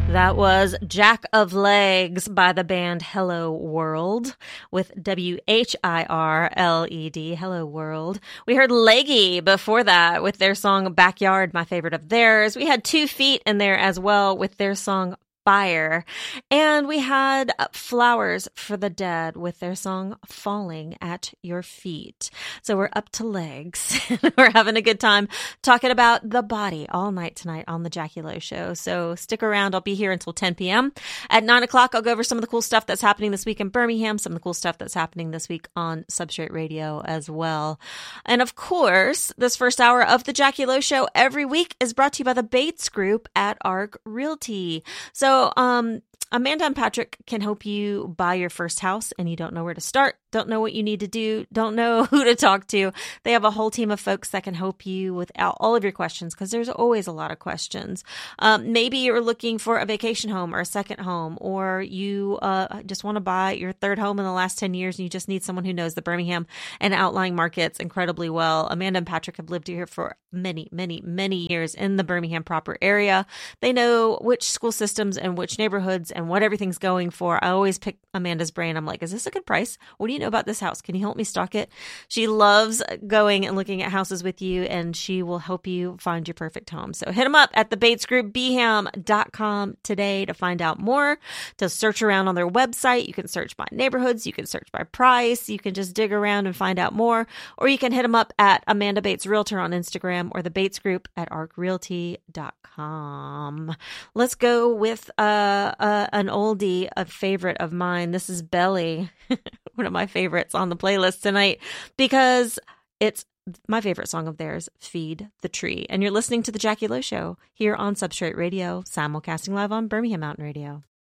That was Jack of Legs by the band Hello World with WHIRLED, Hello World. We heard Leggy before that with their song Backyard, my favorite of theirs. We had 2 Feet in there as well with their song Fire. And we had Flowers for the Dead with their song Falling at Your Feet. So we're up to legs. We're having a good time talking about the body all night tonight on the Jackie Lowe Show. So stick around. I'll be here until 10 p.m. At 9 o'clock, I'll go over some of the cool stuff that's happening this week in Birmingham, some of the cool stuff that's happening this week on Substrate Radio as well. And of course, this first hour of the Jackie Lowe Show every week is brought to you by the Bates Group at ARC Realty. So, Amanda and Patrick can help you buy your first house and you don't know where to start, don't know what you need to do, don't know who to talk to. They have a whole team of folks that can help you with all of your questions because there's always a lot of questions. Maybe you're looking for a vacation home or a second home, or you just want to buy your third home in the last 10 years and you just need someone who knows the Birmingham and outlying markets incredibly well. Amanda and Patrick have lived here for many, many, many years in the Birmingham proper area. They know which school systems and which neighborhoods and what everything's going for. I always pick Amanda's brain. I'm like, is this a good price? What do you know about this house? Can you help me stock it? She loves going and looking at houses with you, and she will help you find your perfect home. So hit them up at thebatesgroupbham.com today to find out more, to search around on their website. You can search by neighborhoods. You can search by price. You can just dig around and find out more, or you can hit them up at Amanda Bates Realtor on Instagram or the Bates Group at arcrealty.com. Let's go with an oldie, a favorite of mine. This is Belly, one of my favorites on the playlist tonight, because it's my favorite song of theirs, Feed the Tree. And you're listening to The Jackie Lowe Show here on Substrate Radio, simulcasting live on Birmingham Mountain Radio.